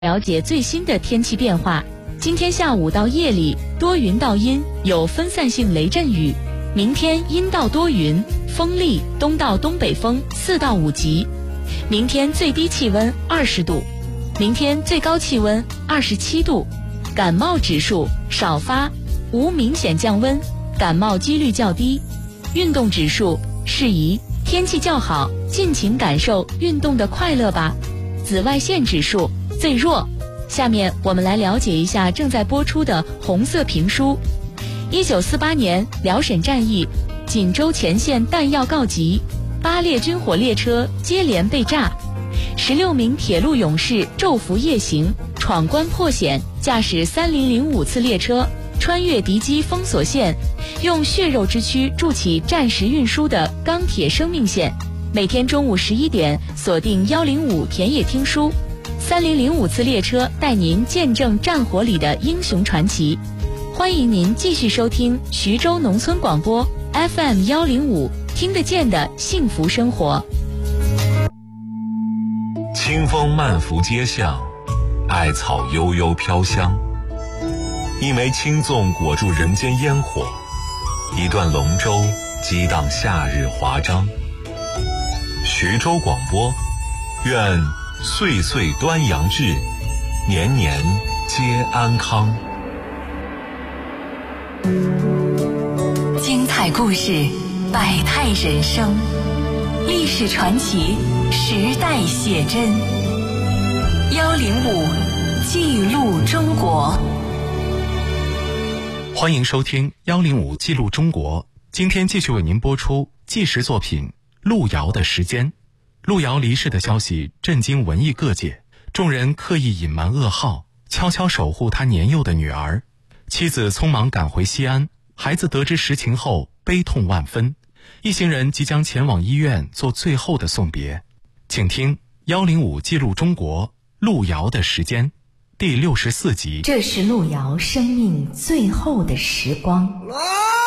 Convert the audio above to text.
了解最新的天气变化。今天下午到夜里多云到阴，有分散性雷阵雨。明天阴到多云，风力东到东北风4到5级。明天最低气温20度，明天最高气温27度。感冒指数少发，无明显降温，感冒几率较低。运动指数适宜，天气较好，尽情感受运动的快乐吧。紫外线指数最弱。下面我们来了解一下正在播出的红色评书。1948年辽沈战役，锦州前线弹药告急，8列军火列车接连被炸，16名铁路勇士昼伏夜行，闯关破险，驾驶3005次列车穿越敌机封锁线，用血肉之躯筑起战时运输的钢铁生命线。每天中午11点锁定105田野听书，3005次列车带您见证战火里的英雄传奇。欢迎您继续收听徐州农村广播 FM105，听得见的幸福生活。 清风漫拂街巷，艾草悠悠飘香。一枚青粽裹住人间烟火，一段龙舟激荡夏日华章。徐州广播，愿岁岁端阳至，年年皆安康。 精彩故事，百态人生，历史传奇，时代写真。105记录中国。 欢迎收听105记录中国。今天继续为您播出纪实作品路遥的时间。路遥离世的消息震惊文艺各界，众人刻意隐瞒噩耗，悄悄守护他年幼的女儿。妻子匆忙赶回西安，孩子得知实情后悲痛万分，一行人即将前往医院做最后的送别。请听105记录中国路遥的时间第64集。 这是路遥生命最后的时光。